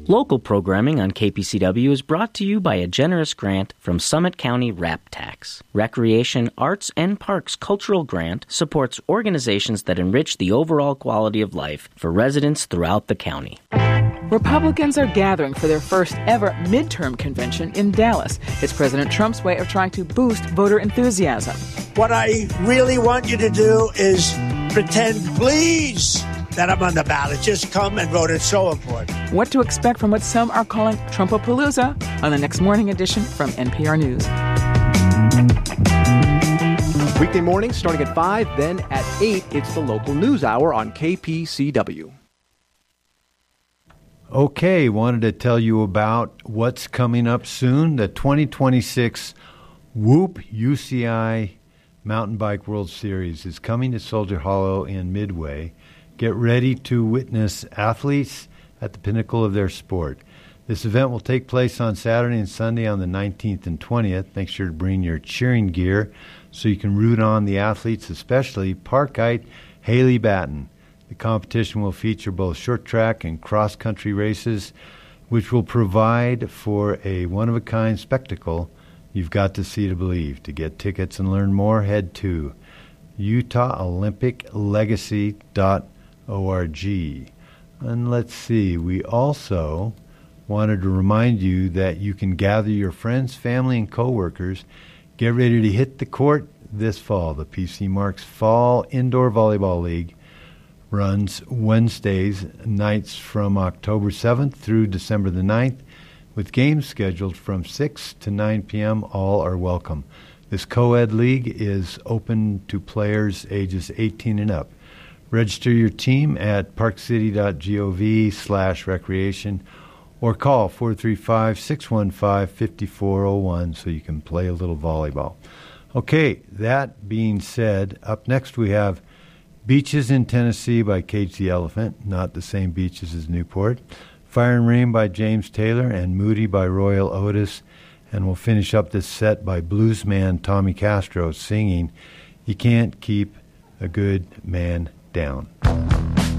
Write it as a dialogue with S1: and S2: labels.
S1: Local programming on KPCW is brought to you by a generous grant from Summit County RAP Tax. Recreation, Arts, and Parks Cultural Grant supports organizations that enrich the overall quality of life for residents throughout the county.
S2: Republicans are gathering for their first ever midterm convention in Dallas. It's President Trump's way of trying to boost voter enthusiasm.
S3: What I really want you to do is pretend, please, that I'm on the ballot. Just come and vote. It's so important.
S2: What to expect from what some are calling Trumpapalooza on the next morning edition from NPR News.
S4: Weekday mornings starting at 5, then at 8, it's the local news hour on KPCW.
S5: Okay, wanted to tell you about what's coming up soon. The 2026 Whoop UCI Mountain Bike World Series is coming to Soldier Hollow in Midway. Get ready to witness athletes at the pinnacle of their sport. This event will take place on Saturday and Sunday on the 19th and 20th. Make sure to bring your cheering gear so you can root on the athletes, especially Parkite Haley Batten. The competition will feature both short track and cross-country races, which will provide for a one-of-a-kind spectacle you've got to see to believe. To get tickets and learn more, head to UtahOlympicLegacy.org. And let's see, we also wanted to remind you that you can gather your friends, family, and coworkers. Get ready to hit the court this fall. The PC Marks Fall Indoor Volleyball League runs Wednesdays nights from October 7th through December the 9th, with games scheduled from 6 to 9 p.m. All are welcome. This co-ed league is open to players ages 18 and up. Register your team at parkcity.gov/recreation or call 435-615-5401 so you can play a little volleyball. Okay, that being said, up next we have Beaches in Tennessee by Cage the Elephant, not the same beaches as Newport. Fire and Rain by James Taylor and Moody by Royal Otis. And we'll finish up this set by bluesman Tommy Castro singing You Can't Keep a Good Man Down.